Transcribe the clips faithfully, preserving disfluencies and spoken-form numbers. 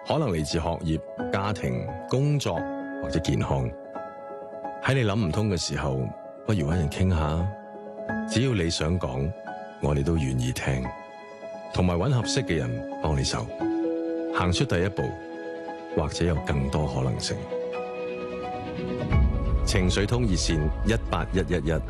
可能嚟自學業、家庭、工作或者健康。喺你諗唔通嘅時候，不如揾人傾下。只要你想講，我哋都願意聽，同埋揾合適嘅人幫你手，行出第一步，或者有更多可能性。情緒通熱線一八一一一。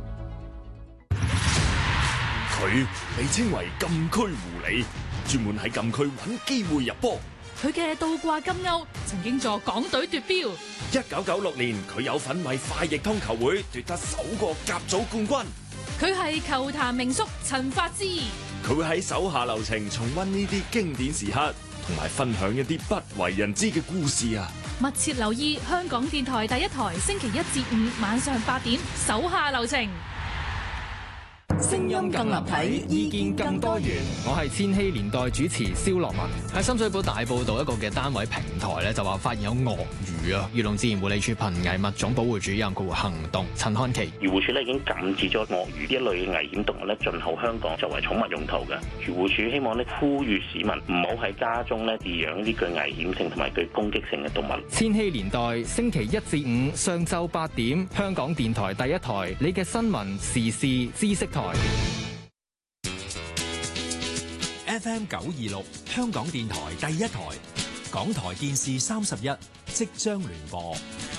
佢被稱為禁區狐狸，專門喺禁區揾機會入波。 佢嘅倒掛金鈎曾經助港隊奪標。 一九九六年，佢有份為快易通球會奪得首個甲組冠軍。 佢係球壇名宿陳發枝。 佢會喺手下留情重溫呢啲經典時刻，同埋分享一啲不為人知嘅故事啊！ 密切留意香港電台第一台，星期一至五晚上八點，手下留情。 聲音更立體，意見更多元。我係千禧年代主持蕭樂文。喺深水埗大埔道一個嘅單位平台咧，就話發現有鱷魚啊！漁農自然護理署瀕危物種保護主任佢會行動。陳漢琪， 漁護署咧已經禁止咗鱷魚呢一類嘅危險動物咧進口香港作為寵物用途嘅。漁護署希望咧呼籲市民唔好喺家中咧飼養呢具危險性同埋具攻擊性嘅動物。 千禧年代星期一至五上晝八點，香港電台第一台，你嘅新聞時事知識台。 F M 九二六香港電台第一台，港台電視三十一即將聯播。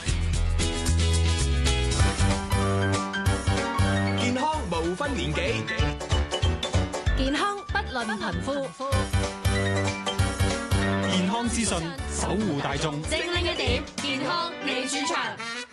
健康無分年紀， 健康不論貧富， 健康資訊守護大眾， 精靈一點，健康你主場。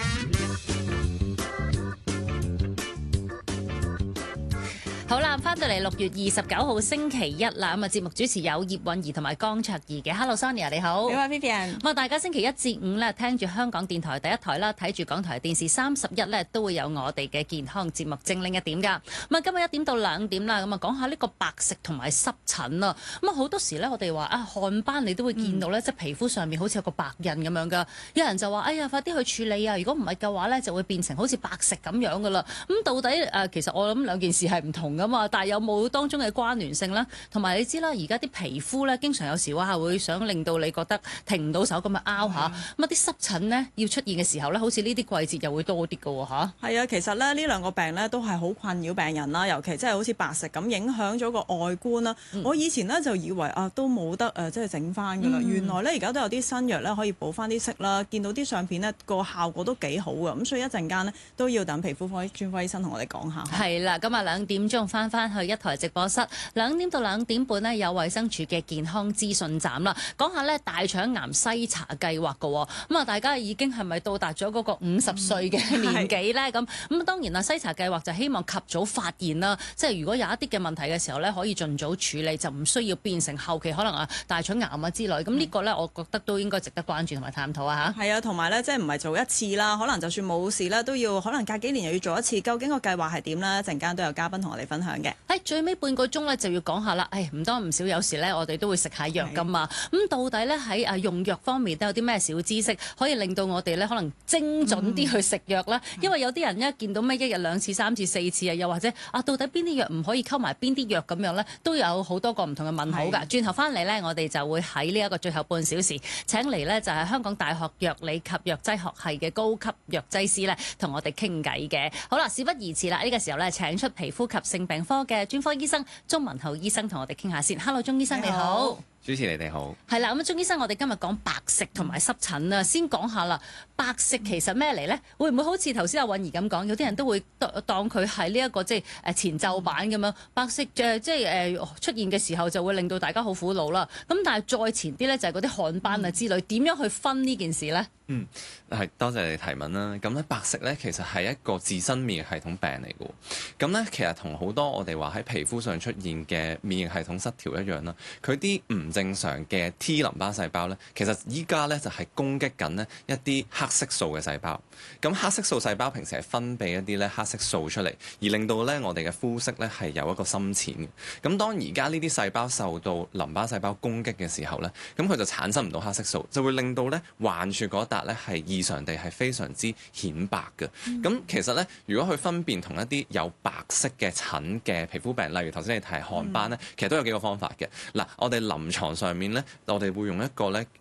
好啦，翻到嚟六月二十九號星期一啦，咁啊節目主持有葉韻儀同埋江卓儀嘅。Hello Sonia 你好， 你好 Vivian。 咁啊大家星期一至五咧聽住香港電台第一台啦，睇住港台電視三十一咧都會有我哋嘅健康節目精靈一點噶。咁啊今日一點到兩點啦，咁啊講下呢個白癟同埋濕疹啊。咁啊好多時咧我哋話啊汗斑你都會見到咧，嗯、即係皮膚上面好似有個白印咁樣噶。有人就話哎呀快啲去處理啊！如果唔係嘅話咧就會變成好似白癟咁樣噶啦。咁到底誒、呃、其實我諗兩件事係唔同噶嘛，但係有冇當中嘅關聯性啦？同埋你知啦，而家啲皮膚咧，經常有時話會想令到你覺得停唔到手咁樣拗下。咁啊啲濕疹咧要出現嘅時候咧，好似呢啲季節又會多啲㗎喎嚇。 係啊，其實咧呢兩個病咧都係好困擾病人啦，尤其即係好似白癟咁影響咗個外觀啦。嗯、我以前咧就以為啊都冇得誒即係整翻㗎啦，嗯、原來咧而家都有啲新藥咧可以補翻啲色啦。見到啲相片咧個效果都幾好㗎，咁所以一陣間咧都要等皮膚科專科醫生同我哋講下。係啦， 咁啊兩點鐘翻翻去一台直播室，兩點到兩點半呢，有衛生署嘅健康資訊站啦，講下呢大腸癌篩查計劃㗎喎。咁啊，大家已經係咪到達咗嗰個五十歲嘅年紀呢？咁咁、嗯、當然啦，篩查計劃就希望及早發現啦，即係如果有一啲嘅問題嘅時候呢，可以盡早處理，就唔需要變成後期可能啊大腸癌啊之類。咁呢個呢，我覺得都應該值得關注同埋探討啊嚇。 係啊，同埋呢，即係唔係做一次啦，可能就算冇事呢，都要可能隔幾年又要做一次。究竟個計劃係點呢？陣間都有嘉賓同我哋分享嘅。 喺最尾半個鐘咧就要講下啦，誒唔多唔少有時咧我哋都會食下藥㗎嘛，咁的到底咧喺啊用藥方面都有啲咩小知識可以令到我哋咧可能精準啲去食藥咧？嗯、因為有啲人一見到咩一日兩次、三次、四次啊，又或者啊到底邊啲藥唔可以溝埋邊啲藥咁樣咧，都有好多個唔同嘅問號㗎。轉頭翻嚟咧，我哋就會喺呢一個最後半小時請嚟咧就係香港大學藥理及藥劑學系嘅高級藥劑師咧，同我哋傾偈嘅。好啦，事不宜遲啦，呢、這個時候咧請出皮膚及性病科嘅專科醫生鍾文浩醫生同我哋傾下先。Hello，鍾醫生你好。你好， 主持你哋好。 係啦，咁鍾醫生，我哋今日講白癟同埋濕疹啊，先講下啦。白癟其實咩嚟咧？會唔會好似頭先阿韻儀咁講？有啲人都會當佢係呢一個即係誒前奏版咁樣。白癟誒即係誒出現嘅時候就會令到大家好苦惱啦。咁但係再前啲咧就係嗰啲汗斑啊之類，點樣去分呢件事咧？ 嗯，係多謝你提問啦。咁咧白癟咧其實係一個自身免疫系統病嚟嘅。咁咧其實同好多我哋話喺皮膚上出現嘅免疫系統失調一樣啦。佢啲唔正常嘅 T 淋巴細胞咧，其實依家咧就係攻擊緊呢一啲黑色素嘅細胞。咁黑色素細胞平時係分泌一啲咧黑色素出嚟，而令到咧我哋嘅膚色咧係有一個深淺嘅。咁當而家呢啲細胞受到淋巴細胞攻擊嘅時候咧，咁佢就產生唔到黑色素，就會令到咧患處嗰笪咧係異常地係非常之顯白嘅。咁、嗯、其實咧，如果去分辨同一啲有白色嘅疹嘅皮膚病，例如頭先你提汗斑咧，嗯、其實都有幾個方法嘅。嗱，我哋臨床上面咧，我哋會用一個咧